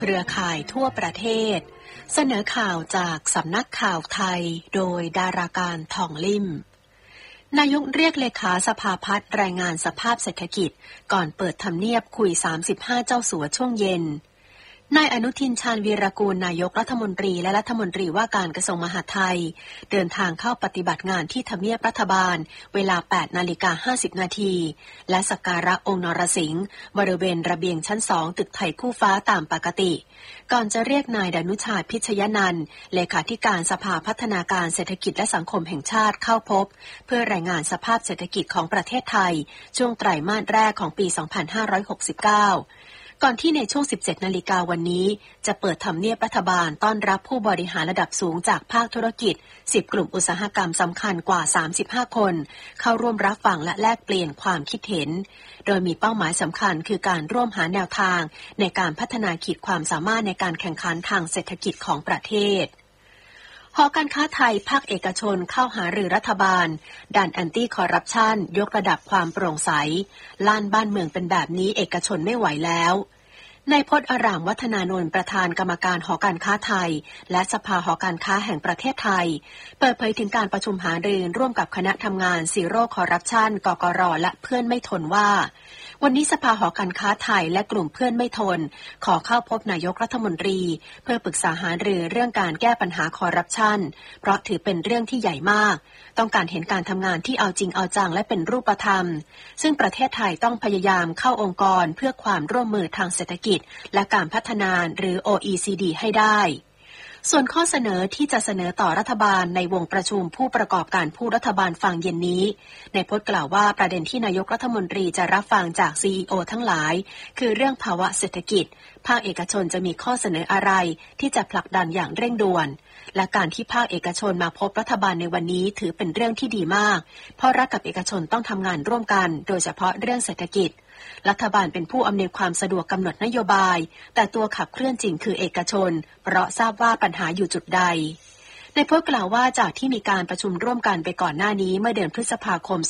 เครือข่ายทั่วประเทศเสนอข่าวจากสำนักข่าวไทยโดยดาราการทองลิ่มนายกเรียกเลขาสภาพัฒน์รายงานสภาพเศรษฐกิจก่อนเปิดทำเนียบคุย35เจ้าสัวช่วงเย็นนายอนุทินชาญวีรกูลนายกรัฐมนตรีและรัฐมนตรีว่าการกระทรวงมหาดไทยเดินทางเข้าปฏิบัติงานที่ทำเนียบรัฐบาลเวลา 8:50 นาทีและสักการะองค์นรสิงห์บริเวณระเบียงชั้น2ตึกไทยคู่ฟ้าตามปกติก่อนจะเรียกนายดนุชาติพิชยนันท์เลขาธิการสภาพัฒนาการเศรษฐกิจและสังคมแห่งชาติเข้าพบเพื่อรายงานสภาพเศรษฐกิจของประเทศไทยช่วงไตรมาสแรกของปี 2569ก่อนที่ในช่วง 17 นาฬิกาวันนี้จะเปิดทำเนียบรัฐบาลต้อนรับผู้บริหารระดับสูงจากภาคธุรกิจ10กลุ่มอุตสาหกรรมสำคัญกว่า35คนเข้าร่วมรับฟังและแลกเปลี่ยนความคิดเห็นโดยมีเป้าหมายสำคัญคือการร่วมหาแนวทางในการพัฒนาขีดความสามารถในการแข่งขันทางเศรษฐกิจของประเทศหอการค้าไทยภาคเอกชนเข้าหารือรัฐบาลด้านแอนตี้คอร์รัปชันยกระดับความโปร่งใสล้านบ้านเมืองเป็นแบบนี้เอกชนไม่ไหวแล้วนายพจน์อร่ามวัฒนานนท์ประธานกรรมการหอการค้าไทยและสภาหอการค้าแห่งประเทศไทยเปิดเผยถึงการประชุมหารือร่วมกับคณะทำงานซีโร่คอร์รัปชันกกร.และเพื่อนไม่ทนว่าวันนี้สภาหอการค้าไทยและกลุ่มเพื่อนไม่ทนขอเข้าพบนายกรัฐมนตรีเพื่อปรึกษาหารือเรื่องการแก้ปัญหาคอร์รัปชันเพราะถือเป็นเรื่องที่ใหญ่มากต้องการเห็นการทำงานที่เอาจริงเอาจังและเป็นรูปธรรมซึ่งประเทศไทยต้องพยายามเข้าองค์กรเพื่อความร่วมมือทางเศรษฐกิจและการพัฒนาหรือ OECD ให้ได้ส่วนข้อเสนอที่จะเสนอต่อรัฐบาลในวงประชุมผู้ประกอบการผู้รัฐบาลฟังเย็นนี้นายพจน์กล่าวว่าประเด็นที่นายกรัฐมนตรีจะรับฟังจาก CEO ทั้งหลายคือเรื่องภาวะเศรษฐกิจภาคเอกชนจะมีข้อเสนออะไรที่จะผลักดันอย่างเร่งด่วนและการที่ภาคเอกชนมาพบรัฐบาลในวันนี้ถือเป็นเรื่องที่ดีมากเพราะรัฐกับเอกชนต้องทำงานร่วมกันโดยเฉพาะเรื่องเศรษฐกิจรัฐบาลเป็นผู้อำนวยความสะดวกกำหนดนโยบายแต่ตัวขับเคลื่อนจริงคือเอกชนเพราะทราบว่าปัญหาอยู่จุดใดนายพจน์กล่าวว่าจากที่มีการประชุมร่วมกันไปก่อนหน้านี้เมื่อเดือนพฤษภาคม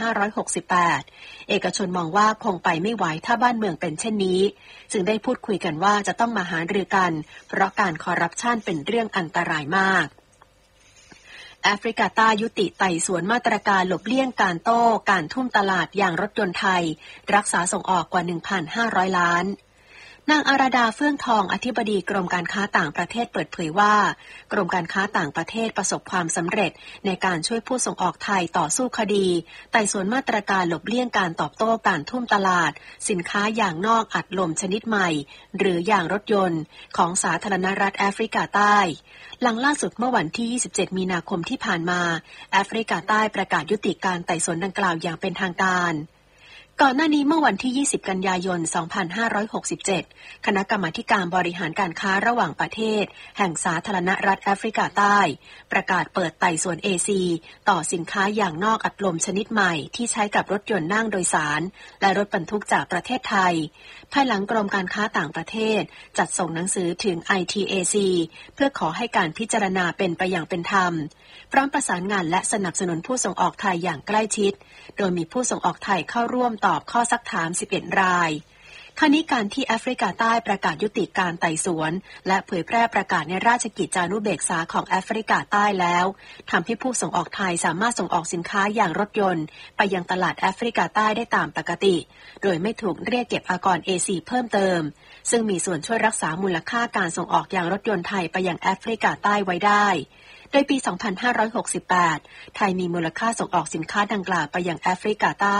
2568เอกชนมองว่าคงไปไม่ไหวถ้าบ้านเมืองเป็นเช่นนี้จึงได้พูดคุยกันว่าจะต้องมาหารือกันเพราะการคอร์รัปชันเป็นเรื่องอันตรายมากแอฟริกาใต้ยุติไต่สวนมาตรการหลบเลี่ยงการโต้การทุ่มตลาดยางรถยนต์ไทยรักษาส่งออกกว่า 1,500 ล้านนางอาราดาเฟื่องทองอธิบดีกรมการค้าต่างประเทศเปิดเผยว่ากรมการค้าต่างประเทศประสบความสำเร็จในการช่วยผู้ส่งออกไทยต่อสู้คดีไต่สวนมาตรการหลบเลี่ยงการตอบโต้การทุ่มตลาดสินค้ายางนอกอัดลมชนิดใหม่หรือยางรถยนต์ของสาธารณรัฐแอฟริกาใต้หลังล่าสุดเมื่อวันที่ 27 มีนาคมที่ผ่านมาแอฟริกาใต้ประกาศยุติการไต่สวนดังกล่าวอย่างเป็นทางการก่อนหน้านี้เมื่อวันที่ 20 กันยายน 2567 คณะกรรมาการบริหารการค้าระหว่างประเทศแห่งสาธารณรัฐแอฟริกาใต้ประกาศเปิดไต่สวน AC ต่อสินค้ายางนอกอัดลมชนิดใหม่ที่ใช้กับรถยนต์นั่งโดยสารและรถบรรทุกจากประเทศไทยภายหลังกรมการค้าต่างประเทศจัดส่งหนังสือถึง ITAC เพื่อขอให้การพิจารณาเป็นไปอย่างเป็นธรรมพร้อมประสานงานและสนับสนุนผู้ส่งออกไทยอย่างใกล้ชิดโดยมีผู้ส่งออกไทยเข้าร่วมตอบข้อซักถาม11รายคราวนี้การที่แอฟริกาใต้ประกาศยุติการไต่สวนและเผยแพร่ประกาศในราชกิจจานุเบกษาของแอฟริกาใต้แล้วทำให้ผู้ส่งออกไทยสามารถส่งออกสินค้าอย่างรถยนต์ไปยังตลาดแอฟริกาใต้ได้ตามปกติโดยไม่ถูกเรียกเก็บอากร AC เพิ่มเติมซึ่งมีส่วนช่วยรักษามูลค่าการส่งออกยางรถยนต์ไทยไปยังแอฟริกาใต้ไว้ได้โดยปี 2568 ไทยมีมูลค่าส่งออกสินค้าดังกล่าวไปยังแอฟริกาใต้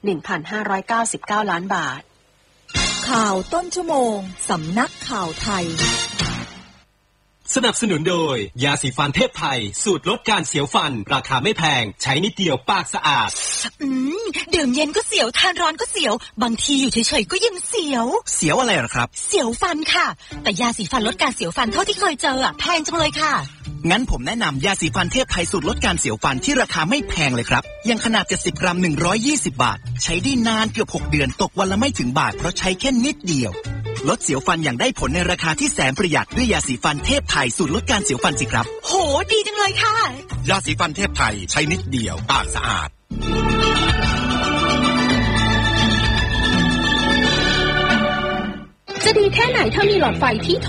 1,599 ล้านบาทข่าวต้นชั่วโมงสำนักข่าวไทยสนับสนุนโดยยาสีฟันเทพไทยสูตรลดการเสียวฟันราคาไม่แพงใช้นิดเดียวปากสะอาดดื่มเย็นก็เสียวทานร้อนก็เสียวบางทีอยู่เฉยๆก็ยังเสียวอะไรหรอครับเสียวฟันค่ะแต่ยาสีฟันลดการเสียวฟันเท่าที่เคยเจอแพงจังเลยค่ะงั้นผมแนะนำยาสีฟันเทพไทยสูตรลดการเสียวฟันที่ราคาไม่แพงเลยครับยังขนาด70กรัม120บาทใช้ได้นานเกือบ6เดือนตกวันละไม่ถึงบาทเพราะใช้แค่นิดเดียวลดเสียวฟันอย่างได้ผลในราคาที่แสนประหยัดด้วยยาสีฟันเทพไทยสูตรลดการเสียวฟันสิครับโหดีจังเลยค่ะยาสีฟันเทพไทยใช้นิดเดียวปากสะอาดจะดีแค่ไหนถ้ามีหลอดไฟที่